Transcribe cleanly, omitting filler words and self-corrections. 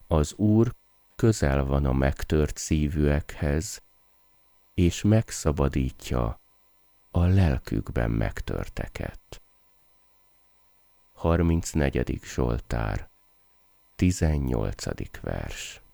Az Úr közel van a megtört szívűekhez, és megszabadítja a lelkükben megtörteket. 34. Zsoltár, 18. vers.